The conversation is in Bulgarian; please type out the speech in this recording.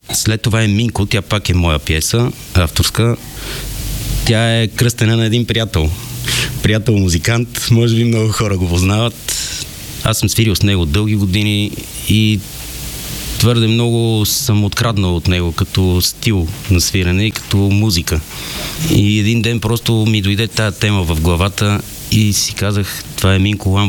След това е Минко, тя пак е моя пиеса, авторска. Тя е кръстена на един приятел. Приятел музикант, може би много хора го познават. Аз съм свирил с него дълги години и твърде много съм откраднал от него като стил на свирене и като музика. И един ден просто ми дойде тая тема в главата и си казах, това е Минко Ламбов.